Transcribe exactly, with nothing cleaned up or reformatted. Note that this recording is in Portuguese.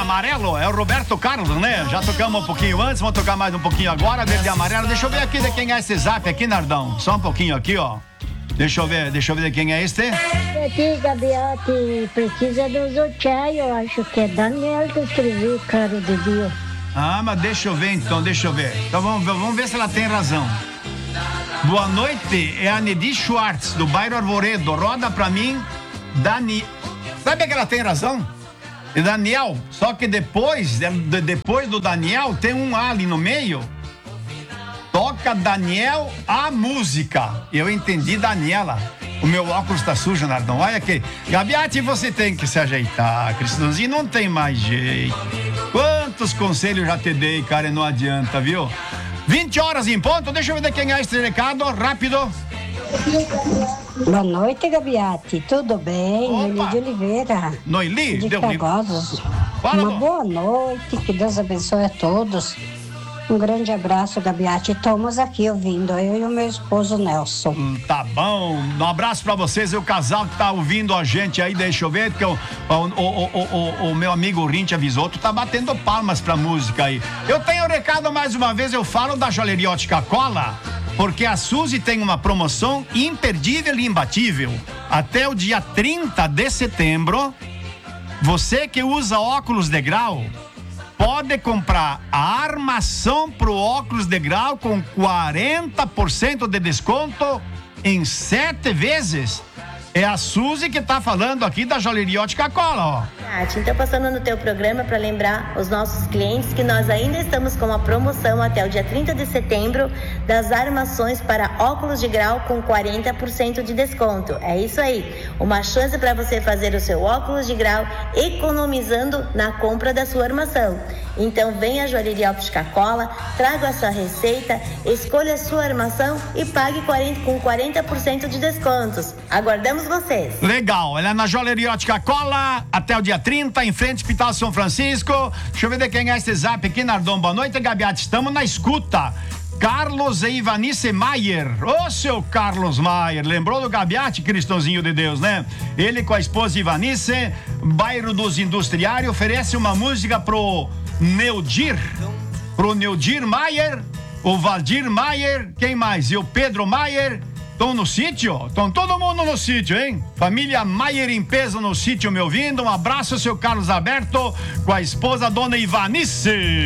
amarelo é o Roberto Carlos, né? Já tocamos um pouquinho antes, vamos tocar mais um pouquinho agora, verde e amarelo. Deixa eu ver aqui de quem é esse zap aqui, Nardão. Só um pouquinho aqui, ó. Deixa eu ver, deixa eu ver de quem é este. Aqui, Gabiati, precisa do Zochai, eu acho que é Daniel que escreveu, cara de Deus. Ah, mas deixa eu ver então, deixa eu ver. Então vamos, vamos ver se ela tem razão. Boa noite, é a Nedi Schwartz, do bairro Arvoredo. Roda pra mim, Dani. Sabe que ela tem razão? É Daniel, só que depois, de, depois do Daniel, tem um A ali no meio. Toca Daniel a música. Eu entendi Daniela. O meu óculos tá sujo, Nardão. Olha aqui. Gabiati, você tem que se ajeitar. Cristãozinho, não tem mais jeito. Quantos conselhos já te dei, cara, e não adianta, viu? vinte horas em ponto. Deixa eu ver de quem é esse recado. Rápido. Boa noite, Gabiati. Tudo bem? Noeli de Oliveira. Noeli? De Deu Fragosos. Fala, Uma bom. boa noite. Que Deus abençoe a todos. Um grande abraço, Gabiati. Estamos aqui ouvindo, eu e o meu esposo Nelson. Hum, tá bom. Um abraço pra vocês e o casal que tá ouvindo a gente aí. Deixa eu ver, porque o, o, o, o, o, o meu amigo Rint avisou, tu tá batendo palmas pra música aí. Eu tenho um recado mais uma vez, eu falo da Joalheria Ótica Cola, porque a Suzy tem uma promoção imperdível e imbatível. Até o dia trinta de setembro, você que usa óculos de grau, pode comprar a armação pro óculos de grau com quarenta por cento de desconto em sete vezes. É a Suzy que tá falando aqui da Joalheria Ótica Cola, ó. Tati, então passando no teu programa para lembrar os nossos clientes que nós ainda estamos com uma promoção até o dia trinta de setembro das armações para óculos de grau com quarenta por cento de desconto. É isso aí, uma chance para você fazer o seu óculos de grau economizando na compra da sua armação. Então venha à Joalheria Ótica Cola, traga a sua receita, escolha a sua armação e pague quarenta, com quarenta por cento de descontos. Aguardamos vocês. Legal, ela é na Joalheria Ótica Cola até o dia trinta, em frente ao Hospital São Francisco. Deixa eu ver de quem é esse zap aqui, Nardon. Boa noite, Gabiati, estamos na escuta. Carlos e Ivanice Maier. Ô, seu Carlos Maier, lembrou do Gabiati, Cristãozinho de Deus, né? Ele com a esposa Ivanice, bairro dos Industriários, oferece uma música pro Neudir, pro Neudir Maier, o Valdir Maier, quem mais? E o Pedro Maier. Estão no sítio? Estão todo mundo no sítio, hein? Família Maier em peso no sítio me ouvindo. Um abraço, seu Carlos Alberto, com a esposa, dona Ivanice.